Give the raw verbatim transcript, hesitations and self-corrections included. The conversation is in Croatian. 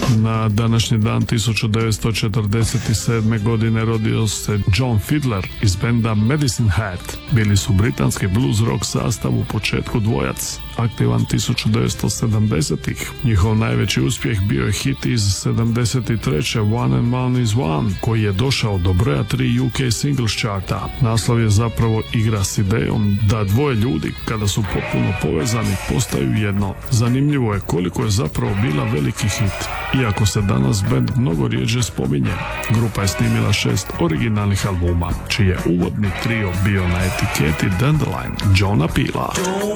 Na današnji dan tisuću devetsto četrdeset sedme. godine rodio se John Fiedler iz benda Medicine Hat. Bili su britanski blues rock sastav u početku dvojac, aktivan tisuću devetsto sedamdesetih. Njihov najveći uspjeh bio je hit iz sedamdeset treće. One and One is One, koji je došao do broja tri U K singles charta. Naslov je zapravo igra s idejom da dvoje ljudi, kada su potpuno povezani, postaju jedno. Zanimljivo je koliko je zapravo bila veliki hit, iako se danas band mnogo rijeđe spominje. Grupa je snimila šest originalnih albuma, čiji je uvodni trio bio na etiketi Dandelion Johna Peela.